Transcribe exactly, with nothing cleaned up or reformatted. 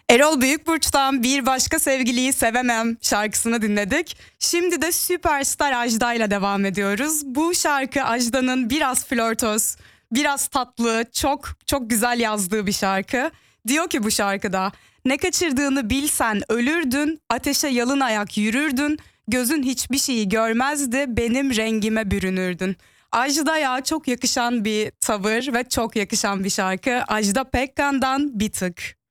Erol Büyükburç'tan Bir Başka Sevgiliyi Sevemem şarkısını dinledik. Şimdi de Süperstar Ajda ile devam ediyoruz. Bu şarkı Ajda'nın biraz flörtöz, biraz tatlı, çok çok güzel yazdığı bir şarkı. Diyor ki bu şarkıda, ne kaçırdığını bilsen ölürdün, ateşe yalın ayak yürürdün, gözün hiçbir şeyi görmezdi, benim rengime bürünürdün. Ajda'ya çok yakışan bir tavır ve çok yakışan bir şarkı. Ajda Pekkan'dan Bir Tık.